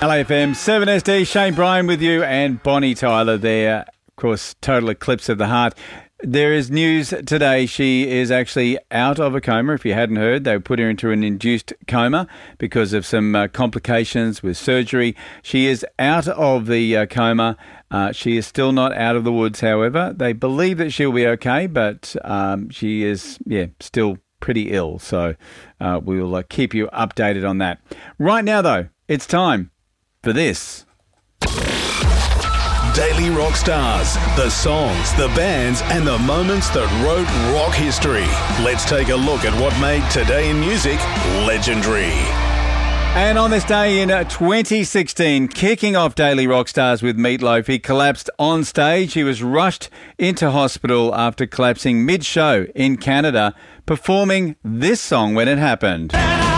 LAFM 7SD, Shane Bryan with you and Bonnie Tyler there. Of course, total eclipse of the heart. There is news today. She is actually out of a coma. If you hadn't heard, they put her into an induced coma because of some complications with surgery. She is out of the coma. She is still not out of the woods, however. They believe that she'll be okay, but she is, still pretty ill. So we will keep you updated on that. Right now, though, it's time for this. Daily Rock Stars, the songs, the bands and the moments that wrote rock history. Let's take a look at what made Today in Music legendary. And on this day in 2016, kicking off Daily Rock Stars with Meat Loaf, he collapsed on stage. He was rushed into hospital after collapsing mid-show in Canada, performing this song when it happened.